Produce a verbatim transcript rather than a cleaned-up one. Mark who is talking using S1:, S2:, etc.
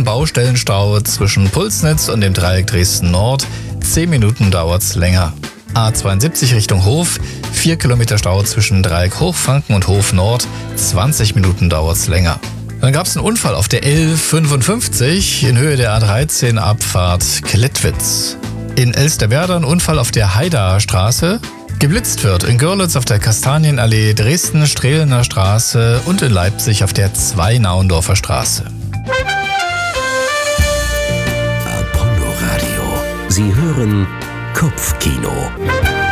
S1: Baustellenstau zwischen Pulsnitz und dem Dreieck Dresden Nord. zehn Minuten dauert's länger. A zweiundsiebzig Richtung Hof, vier Kilometer Stau zwischen Dreieck Hochfranken und Hof Nord. zwanzig Minuten dauert's länger. Dann gab es einen Unfall auf der L fünfundfünfzig in Höhe der A dreizehn Abfahrt Klettwitz. In Elsterwerda ein Unfall auf der Haidaer Straße. Geblitzt wird in Görlitz auf der Kastanienallee, Dresden Strehlener Straße und in Leipzig auf der zwei Nauendorfer Straße.
S2: Apollo Radio. Sie hören Kopfkino.